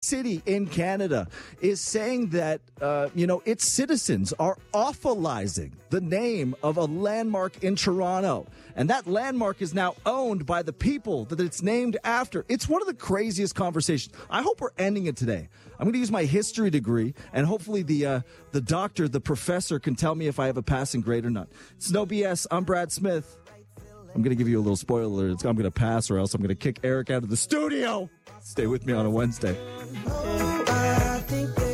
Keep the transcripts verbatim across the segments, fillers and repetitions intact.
city in Canada is saying that, uh, you know, its citizens are awfulizing the name of a landmark in Toronto. And that landmark is now owned by the people that it's named after. It's one of the craziest conversations. I hope we're ending it today. I'm going to use my history degree, and hopefully the uh, the doctor, the professor, can tell me if I have a passing grade or not. It's No B S. I'm Brad Smith. I'm going to give you a little spoiler. I'm going to pass, or else I'm going to kick Eric out of the studio. Stay with me on a Wednesday. Let's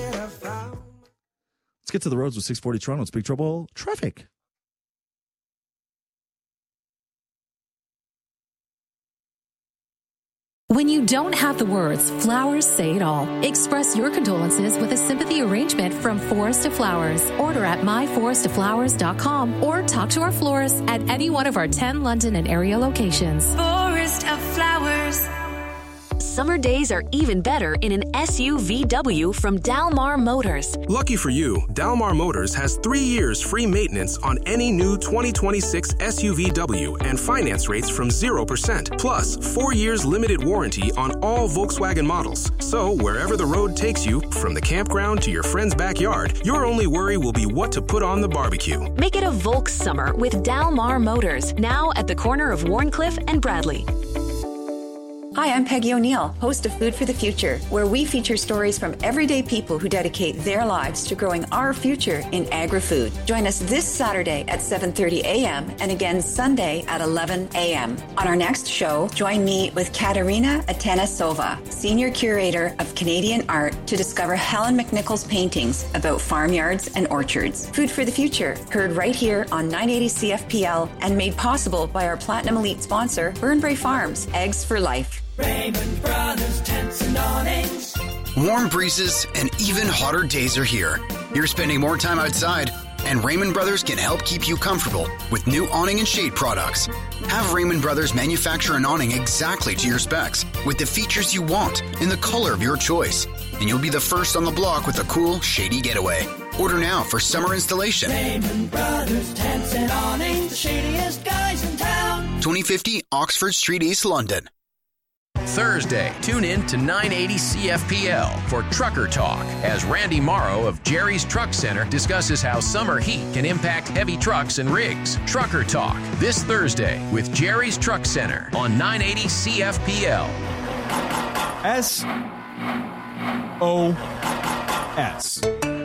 get to the roads with six forty Toronto. It's Big Trouble Traffic. When you don't have the words, flowers say it all. Express your condolences with a sympathy arrangement from Forest to Flowers. Order at my forest to flowers dot com or talk to our florist at any one of our ten London and area locations. Forest of Flowers. Summer days are even better in an S U V W from Dalmar Motors. Lucky for you, Dalmar Motors has three years free maintenance on any new twenty twenty-six S U V W and finance rates from zero percent. Plus, four years limited warranty on all Volkswagen models. So, wherever the road takes you, from the campground to your friend's backyard, your only worry will be what to put on the barbecue. Make it a Volks summer with Dalmar Motors, now at the corner of Warncliffe and Bradley. Hi, I'm Peggy O'Neill, host of Food for the Future, where we feature stories from everyday people who dedicate their lives to growing our future in agri-food. Join us this Saturday at seven thirty a.m. and again Sunday at eleven a.m. On our next show, join me with Katerina Atanasova, Senior Curator of Canadian Art, to discover Helen McNichol's paintings about farmyards and orchards. Food for the Future, heard right here on nine eighty C F P L and made possible by our Platinum Elite sponsor, Burnbrae Farms, Eggs for Life. Raymond Brothers Tents and Awnings. Warm breezes and even hotter days are here. You're spending more time outside, and Raymond Brothers can help keep you comfortable with new awning and shade products. Have Raymond Brothers manufacture an awning exactly to your specs with the features you want in the color of your choice, and you'll be the first on the block with a cool, shady getaway. Order now for summer installation. Raymond Brothers Tents and Awnings, the shadiest guys in town. twenty fifty Oxford Street, East London. Thursday, tune in to nine eighty C F P L for Trucker Talk as Randy Morrow of Jerry's Truck Center discusses how summer heat can impact heavy trucks and rigs. Trucker Talk this Thursday with Jerry's Truck Center on nine eighty C F P L. S O S.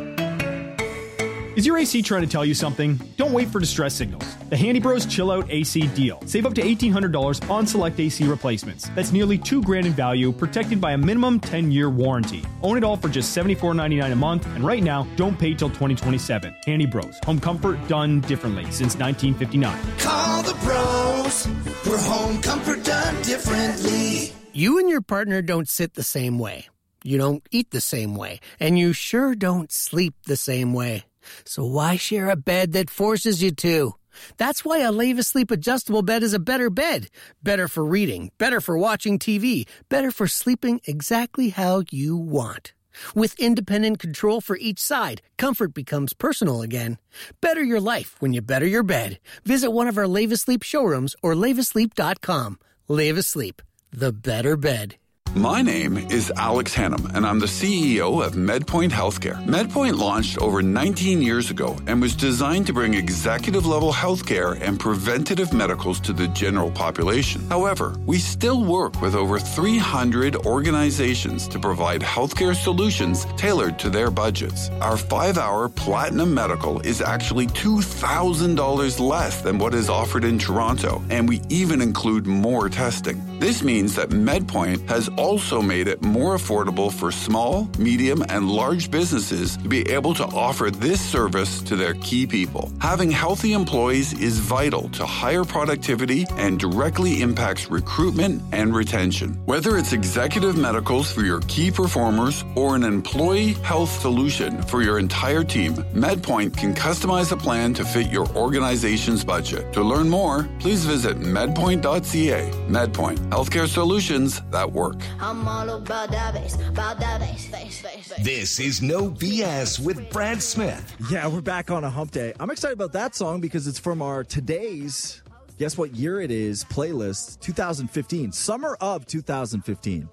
Is your A C trying to tell you something? Don't wait for distress signals. The Handy Bros Chill Out A C deal. Save up to eighteen hundred dollars on select A C replacements. That's nearly two grand in value, protected by a minimum ten-year warranty. Own it all for just seventy-four ninety-nine a month, and right now, don't pay till twenty twenty-seven. Handy Bros. Home comfort done differently since nineteen fifty-nine. Call the pros for home comfort done differently. You and your partner don't sit the same way. You don't eat the same way. And you sure don't sleep the same way. So why share a bed that forces you to? That's why a Leva Sleep adjustable bed is a better bed. Better for reading, better for watching T V, better for sleeping exactly how you want. With independent control for each side, comfort becomes personal again. Better your life when you better your bed. Visit one of our Leva Sleep showrooms or leva sleep dot com. Leva Sleep, the better bed. My name is Alex Hannum, and I'm the C E O of MedPoint Healthcare. MedPoint launched over nineteen years ago and was designed to bring executive-level healthcare and preventative medicals to the general population. However, we still work with over three hundred organizations to provide healthcare solutions tailored to their budgets. Our five-hour Platinum Medical is actually two thousand dollars less than what is offered in Toronto, and we even include more testing. This means that MedPoint has also made it more affordable for small, medium, and large businesses to be able to offer this service to their key people. Having healthy employees is vital to higher productivity and directly impacts recruitment and retention. Whether it's executive medicals for your key performers or an employee health solution for your entire team, MedPoint can customize a plan to fit your organization's budget. To learn more, please visit medpoint dot c a. MedPoint, healthcare solutions that work. I'm all about that bass, about that bass, bass, bass, bass. This is No B S with Brad Smith. Yeah, we're back on a hump day. I'm excited about that song because it's from our today's, guess what year it is, playlist, two thousand fifteen, summer of two thousand fifteen.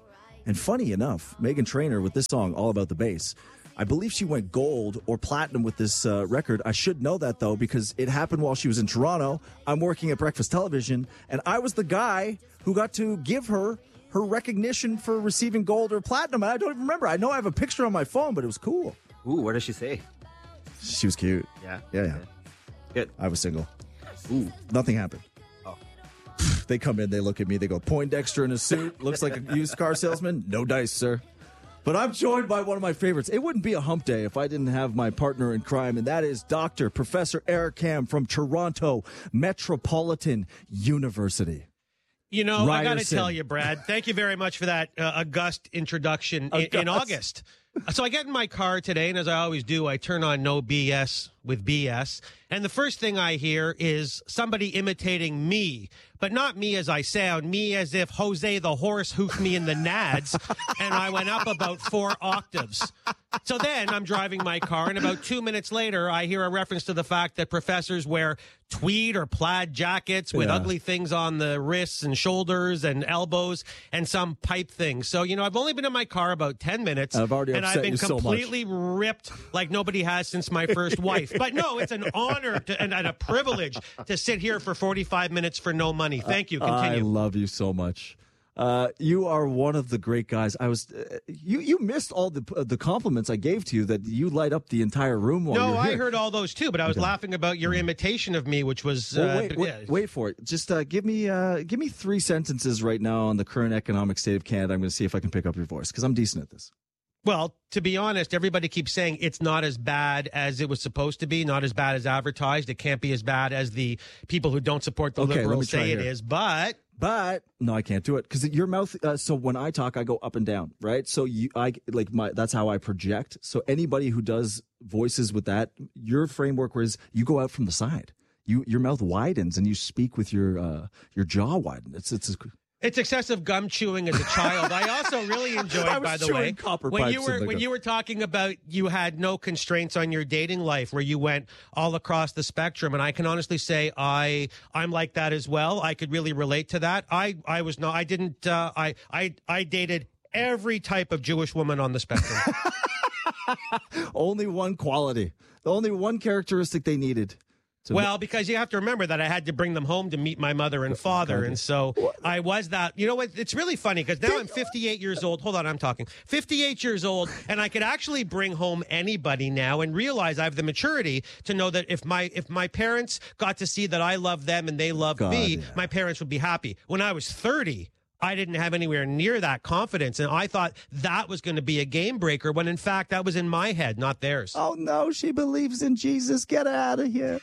And funny enough, Meghan Trainor with this song, All About the Bass, I believe she went gold or platinum with this uh, record. I should know that, though, because it happened while she was in Toronto. I'm working at Breakfast Television, and I was the guy who got to give her her recognition for receiving gold or platinum. And I don't even remember. I know I have a picture on my phone, but it was cool. Ooh, what did she say? She was cute. Yeah. Yeah, yeah. Good. I was single. Ooh. Nothing happened. Oh. They come in, they look at me, they go, Poindexter in a suit, looks like a used car salesman. No dice, sir. But I'm joined by one of my favorites. It wouldn't be a hump day if I didn't have my partner in crime, and that is Doctor Professor Eric Kam from Toronto Metropolitan University. You know, Ryerson. I got to tell you, Brad, thank you very much for that uh, august introduction in, in August. So I get in my car today, and as I always do, I turn on No B S with B S. And the first thing I hear is somebody imitating me, but not me as I sound, me as if Jose the horse hoofed me in the nads, and I went up about four octaves. So then I'm driving my car, and about two minutes later, I hear a reference to the fact that professors wear tweed or plaid jackets with Yeah. ugly things on the wrists and shoulders and elbows and some pipe thing. So, you know, I've only been in my car about ten minutes, I've already and upset I've been you so much. completely ripped like nobody has since my first wife. But no, it's an honor to, and, and a privilege to sit here for forty-five minutes for no money. Thank you. I Continue. love you so much. Uh, you are one of the great guys. I was, uh, you you missed all the uh, the compliments I gave to you that you light up the entire room while No, you're I here. heard all those too, but I was Okay. laughing about your imitation of me, which was Well, uh, wait, wait, yeah. wait for it. Just uh, give me uh, give me three sentences right now on the current economic state of Canada. I'm going to see if I can pick up your voice because I'm decent at this. Well, to be honest, everybody keeps saying it's not as bad as it was supposed to be, not as bad as advertised. It can't be as bad as the people who don't support the Okay, let me Liberals try say it here. is, but... But no, I can't do it because your mouth. Uh, so when I talk, I go up and down, right? So you, I like my. That's how I project. So anybody who does voices with that, your framework was you go out from the side. You your mouth widens and you speak with your uh, your jaw widened. It's it's. It's excessive gum chewing as a child. I also really enjoyed, I was by the chewing way, copper when you pipes in were the when gum. you were talking about you had no constraints on your dating life, where you went all across the spectrum. And I can honestly say I I'm like that as well. I could really relate to that. I I was not. I didn't. Uh, I I I dated every type of Jewish woman on the spectrum. Only one quality, the only one characteristic they needed. to Well, because you have to remember that I had to bring them home to meet my mother and father. And so I was that. You know what? It's really funny because now I'm fifty-eight years old. Hold on, I'm talking. fifty-eight years old, and I could actually bring home anybody now and realize I have the maturity to know that if my if my parents got to see that I love them and they love God, me, yeah. my parents would be happy. When I was thirty, I didn't have anywhere near that confidence, and I thought that was going to be a game breaker when in fact that was in my head, not theirs. Oh no, she believes in Jesus. Get her out of here.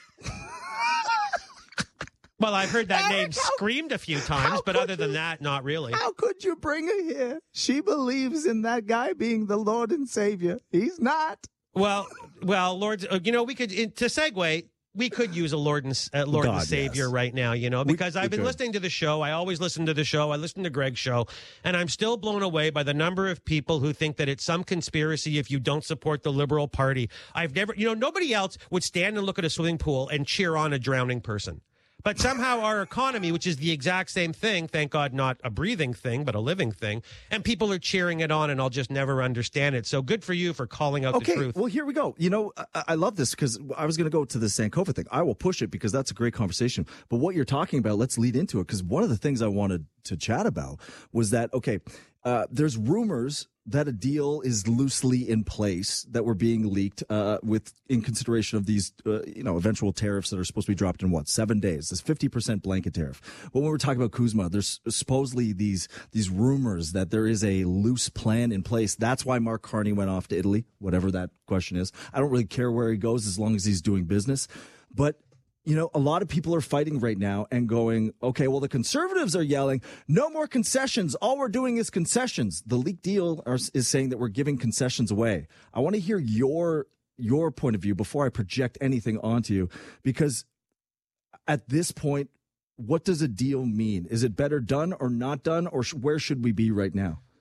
Well, I've heard that Eric, name how- screamed a few times, but other than that, not really. How could you bring her here? She believes in that guy being the Lord and Savior. He's not. Well, well, Lord, uh, you know, we could in, to segue. We could use a Lord and uh, Lord God, and Savior yes. right now, you know, because we I've been could. listening to the show. I always listen to the show. I listen to Greg's show, and I'm still blown away by the number of people who think that it's some conspiracy if you don't support the Liberal Party. I've never, you know, nobody else would stand and look at a swimming pool and cheer on a drowning person. But somehow our economy, which is the exact same thing, thank God not a breathing thing, but a living thing, and people are cheering it on, and I'll just never understand it. So good for you for calling out Okay, the truth. well, here we go. You know, I, I love this because I was going to go to the Sankofa thing. I will push it because that's a great conversation. But what you're talking about, let's lead into it because one of the things I wanted to chat about was that, okay, uh, there's rumors that a deal is loosely in place that were being leaked uh, with in consideration of these, uh, you know, eventual tariffs that are supposed to be dropped in what, seven days? This fifty percent blanket tariff. But when we're talking about Kuzma, there's supposedly these these rumors that there is a loose plan in place. That's why Mark Carney went off to Italy, whatever that question is. I don't really care where he goes as long as he's doing business. But you know, a lot of people are fighting right now and going, okay, well, the conservatives are yelling, no more concessions. All we're doing is concessions. The leaked deal are, is saying that we're giving concessions away. I want to hear your your point of view before I project anything onto you, because at this point, what does a deal mean? Is it better done or not done, or sh- where should we be right now?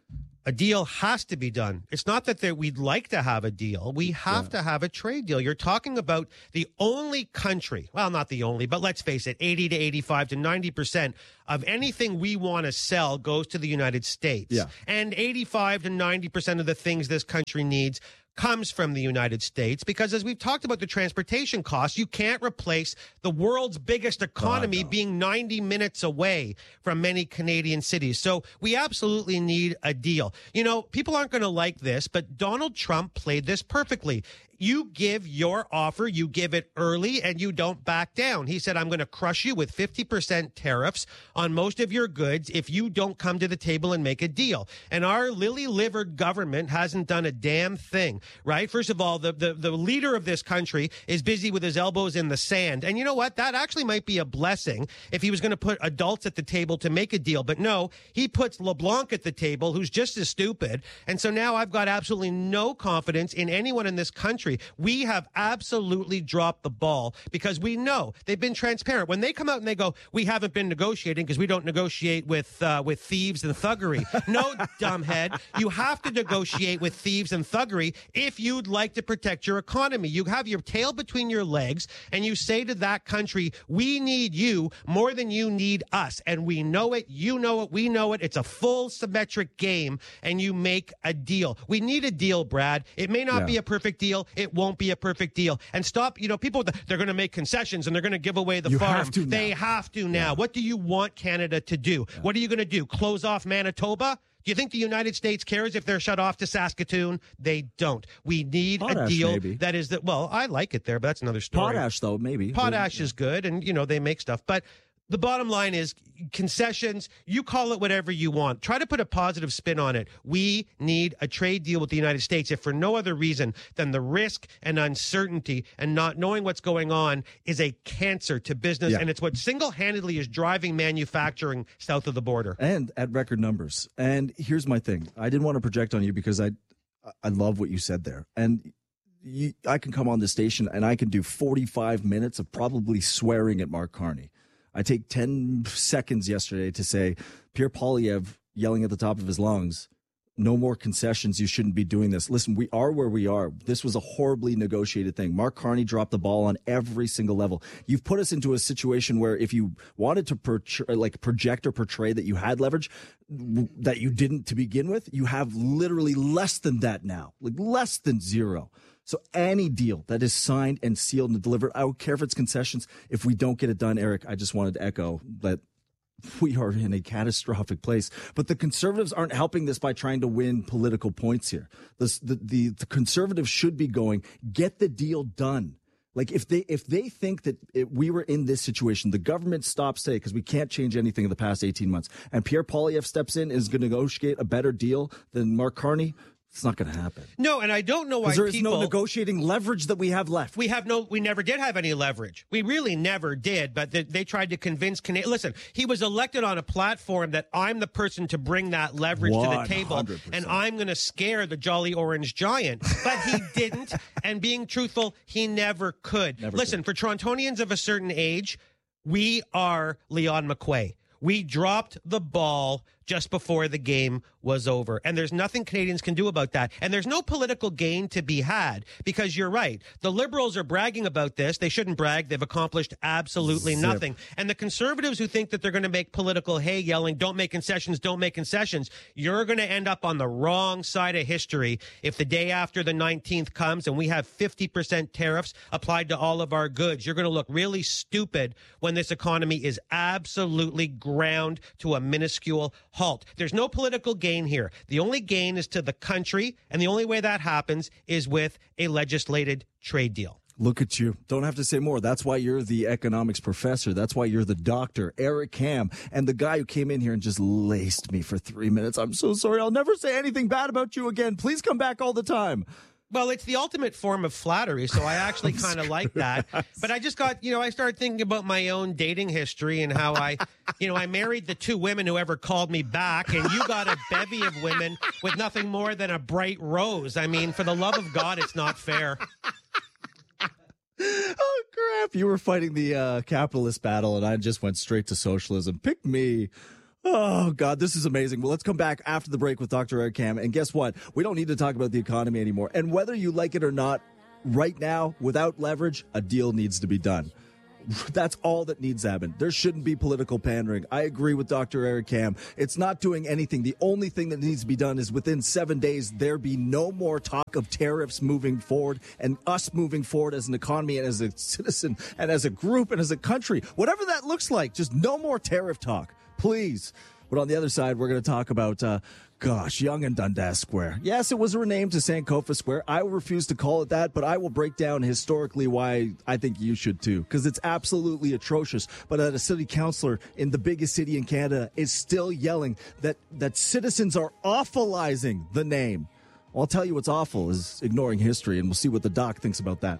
A deal has to be done. It's not that there, we'd like to have a deal. We have yeah. to have a trade deal. You're talking about the only country, well, not the only, but let's face it, eighty to eighty-five to ninety percent of anything we want to sell goes to the United States. Yeah. And eighty-five to ninety percent of the things this country needs comes from the United States, because as we've talked about the transportation costs, you can't replace the world's biggest economy oh, being ninety minutes away from many Canadian cities. So we absolutely need a deal. You know, people aren't going to like this, but Donald Trump played this perfectly. You give your offer, you give it early, and you don't back down. He said, I'm going to crush you with fifty percent tariffs on most of your goods if you don't come to the table and make a deal. And our lily-livered government hasn't done a damn thing, right? First of all, the, the, the leader of this country is busy with his elbows in the sand. And you know what? That actually might be a blessing if he was going to put adults at the table to make a deal. But no, he puts LeBlanc at the table, who's just as stupid. And so now I've got absolutely no confidence in anyone in this country. We have absolutely dropped the ball because we know they've been transparent. When they come out and they go, we haven't been negotiating because we don't negotiate with uh, with thieves and thuggery. No, dumbhead. You have to negotiate with thieves and thuggery if you'd like to protect your economy. You have your tail between your legs and you say to that country, we need you more than you need us. And we know it. You know it. We know it. It's a full symmetric game and you make a deal. We need a deal, Brad. It may not yeah. be a perfect deal. It won't be a perfect deal. And stop, you know, people, they're going to make concessions and they're going to give away the you farm. Have to they now. have to now. Yeah. What do you want Canada to do? Yeah. What are you going to do? Close off Manitoba? Do you think the United States cares if they're shut off to Saskatoon? They don't. We need Potash, a deal maybe. that is that. Well, I like it there, but that's another story. Potash, though, maybe. Potash yeah. is good, and, you know, they make stuff. But the bottom line is concessions, you call it whatever you want. Try to put a positive spin on it. We need a trade deal with the United States, if for no other reason than the risk and uncertainty and not knowing what's going on is a cancer to business. Yeah. And it's what single-handedly is driving manufacturing south of the border. And at record numbers. And here's my thing. I didn't want to project on you because I, I love what you said there. And you, I can come on the station and I can do forty-five minutes of probably swearing at Mark Carney. I take ten seconds yesterday to say, Pierre Poilievre yelling at the top of his lungs, no more concessions, you shouldn't be doing this. Listen, we are where we are. This was a horribly negotiated thing. Mark Carney dropped the ball on every single level. You've put us into a situation where if you wanted to per- like project or portray that you had leverage that you didn't to begin with, you have literally less than that now, like less than zero. So any deal that is signed and sealed and delivered, I don't care if it's concessions. If we don't get it done, Eric, I just wanted to echo that we are in a catastrophic place. But the Conservatives aren't helping this by trying to win political points here. The, the, the, the Conservatives should be going, get the deal done. Like if they if they think that it, we were in this situation, the government stops today because we can't change anything in the past eighteen months, and Pierre Poilievre steps in and is going to negotiate a better deal than Mark Carney, it's not going to happen. No, and I don't know why there is people... no negotiating leverage that we have left. We have no... We never did have any leverage. We really never did, but they, they tried to convince Canadians... Listen, he was elected on a platform that I'm the person to bring that leverage to the table, one hundred percent. and I'm going to scare the Jolly Orange Giant. But he didn't, and being truthful, he never could. Never Listen, could. for Torontonians of a certain age, we are Leon McQuay. We dropped the ball just before the game was over. And there's nothing Canadians can do about that. And there's no political gain to be had because you're right. The Liberals are bragging about this. They shouldn't brag. They've accomplished absolutely Zip. nothing. And the Conservatives who think that they're going to make political hay yelling, don't make concessions, don't make concessions, you're going to end up on the wrong side of history if the day after the nineteenth comes and we have fifty percent tariffs applied to all of our goods. You're going to look really stupid when this economy is absolutely ground to a minuscule halt. There's no political gain here. The only gain is to the country, and the only way that happens is with a legislated trade deal. Look at you. Don't have to say more. That's why you're the economics professor. That's why you're the doctor, Eric Ham, and the guy who came in here and just laced me for three minutes. I'm so sorry. I'll never say anything bad about you again. Please come back all the time. Well, it's the ultimate form of flattery, so I actually kind of like that. But I just got, you know, I started thinking about my own dating history and how I, you know, I married the two women who ever called me back, and you got a bevy of women with nothing more than a bright rose. I mean, for the love of God, it's not fair. Oh, crap. You were fighting the uh, capitalist battle, and I just went straight to socialism. Pick me. Oh, God, this is amazing. Well, let's come back after the break with Doctor Eric Kam. And guess what? We don't need to talk about the economy anymore. And whether you like it or not, right now, without leverage, a deal needs to be done. That's all that needs to happen. There shouldn't be political pandering. I agree with Doctor Eric Kam. It's not doing anything. The only thing that needs to be done is within seven days, there be no more talk of tariffs moving forward and us moving forward as an economy and as a citizen and as a group and as a country. Whatever that looks like, just no more tariff talk, please. But on the other side, we're going to talk about, uh, gosh, Yonge and Dundas Square. Yes, it was renamed to Sankofa Square. I will refuse to call it that, but I will break down historically why I think you should too, because it's absolutely atrocious. But that a city councillor in the biggest city in Canada is still yelling that, that citizens are awfulizing the name. Well, I'll tell you what's awful is ignoring history, and we'll see what the doc thinks about that.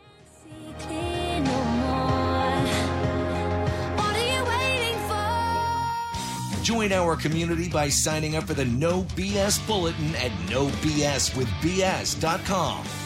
Join our community by signing up for the No B S Bulletin at no b s with b s dot com.